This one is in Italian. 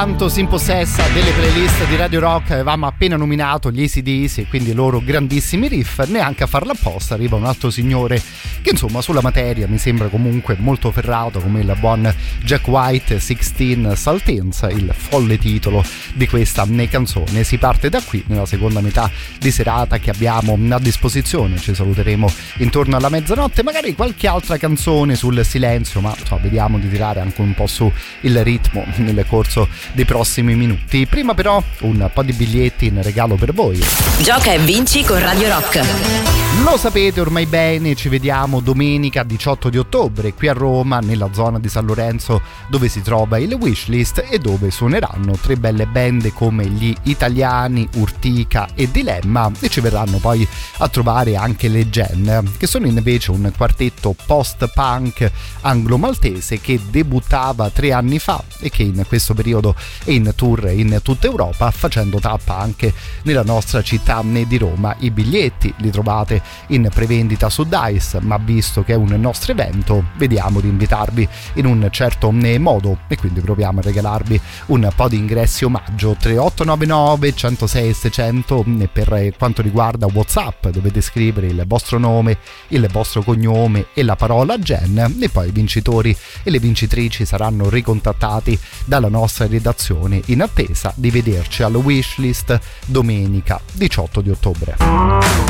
Tanto si impossessa delle playlist di Radio Rock. Avevamo appena nominato gli AC/DC e quindi i loro grandissimi riff. Neanche a farla apposta arriva un altro signore che insomma sulla materia mi sembra comunque molto ferrato, come il buon Jack White. 16 Saltines, il folle titolo di questa canzone. Si parte da qui nella seconda metà di serata che abbiamo a disposizione. Ci saluteremo intorno alla mezzanotte, magari qualche altra canzone sul silenzio, ma vediamo di tirare anche un po' su il ritmo nel corso dei prossimi minuti. Prima però un po' di biglietti in regalo per voi. Gioca e vinci con Radio Rock. Lo sapete ormai bene, ci vediamo domenica 18 di ottobre qui a Roma, nella zona di San Lorenzo, dove si trova il Wishlist e dove suoneranno tre belle band come gli Italiani, Urtica e Dilemma, e ci verranno poi a trovare anche le Gen, che sono invece un quartetto post-punk anglo-maltese che debuttava 3 anni fa e che in questo periodo è in tour in tutta Europa, facendo tappa anche nella nostra città di Roma. I biglietti li trovate in prevendita su Dice, ma visto che è un nostro evento vediamo di invitarvi in un certo modo e quindi proviamo a regalarvi un po' di ingressi omaggio. 3899 106 600 per quanto riguarda WhatsApp dovete scrivere il vostro nome, il vostro cognome e la parola Gen, e poi i vincitori e le vincitrici saranno ricontattati dalla nostra redazione in attesa di vederci al Wishlist domenica 18 di ottobre.